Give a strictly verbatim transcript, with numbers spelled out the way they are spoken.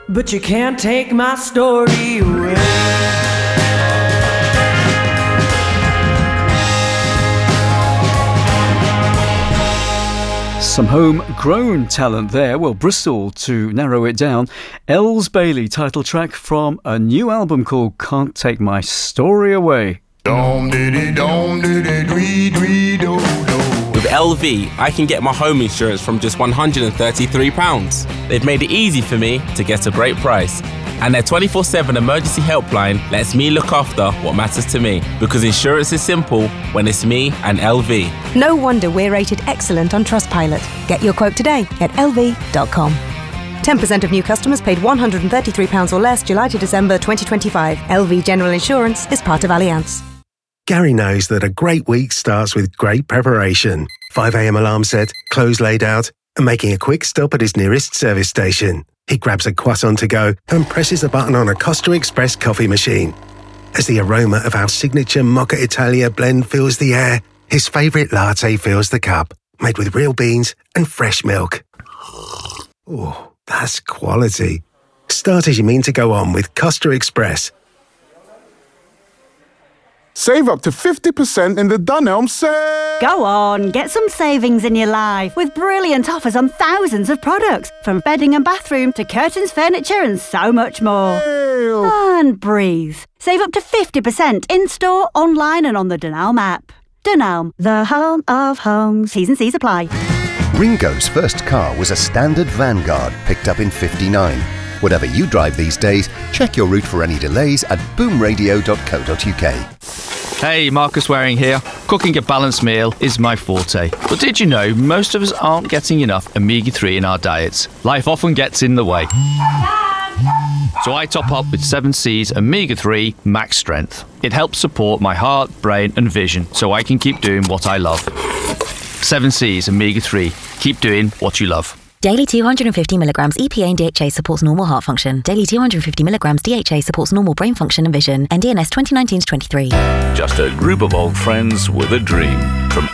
but you can't take my story away. Some homegrown talent there. Well, Bristol, to narrow it down. Els Bailey, title track from a new album called Can't Take My Story Away. With L V, I can get my home insurance from just one hundred thirty-three pounds. They've made it easy for me to get a great price. And their twenty-four seven emergency helpline lets me look after what matters to me. Because insurance is simple when it's me and L V. No wonder we're rated excellent on Trustpilot. Get your quote today at L V dot com. ten percent of new customers paid one hundred thirty-three pounds or less July to December twenty twenty-five. L V General Insurance is part of Allianz. Gary knows that a great week starts with great preparation. five a.m. alarm set, clothes laid out, and making a quick stop at his nearest service station. He grabs a croissant to go and presses a button on a Costa Express coffee machine. As the aroma of our signature Mocha Italia blend fills the air, his favourite latte fills the cup, made with real beans and fresh milk. Oh, that's quality. Start as you mean to go on with Costa Express. Save up to fifty percent in the Dunelm sale! Go on, get some savings in your life with brilliant offers on thousands of products, from bedding and bathroom to curtains, furniture and so much more. Ew. And breathe. Save up to fifty percent in-store, online and on the Dunelm app. Dunelm, the home of homes. T's and C's apply. Ringo's first car was a standard Vanguard, picked up in fifty-nine. Whatever you drive these days, check your route for any delays at boom radio dot co dot uk. Hey, Marcus Waring here. Cooking a balanced meal is my forte. But did you know most of us aren't getting enough omega three in our diets? Life often gets in the way. So I top up with seven C's omega three Max Strength. It helps support my heart, brain and vision so I can keep doing what I love. seven C's omega three. Keep doing what you love. Daily two hundred fifty milligrams E P A and D H A supports normal heart function. Daily two hundred fifty milligrams D H A supports normal brain function and vision. N D N S twenty nineteen to twenty-three. Just a group of old friends with a dream. From